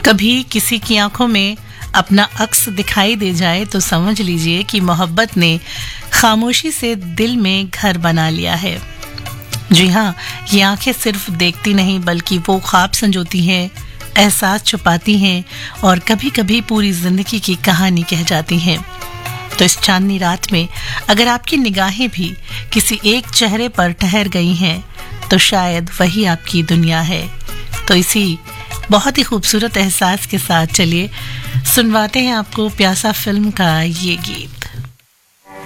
कभी किसी की आंखों में अपना अक्स दिखाई दे जाए तो समझ लीजिए कि मोहब्बत ने खामोशी से दिल में घर बना लिया है। जी हाँ, ये आंखें सिर्फ देखती नहीं बल्कि वो ख्वाब संजोती हैं, एहसास छुपाती हैं और कभी-कभी पूरी जिंदगी की कहानी कह जाती हैं। तो इस चांदनी रात में अगर आपकी निगाहें भी किसी एक चेहरे पर ठहर गई हैं तो शायद वही आपकी दुनिया है। तो इसी बहुत ही खूबसूरत एहसास के साथ चलिए सुनवाते हैं आपको प्यासा फिल्म का ये गीत।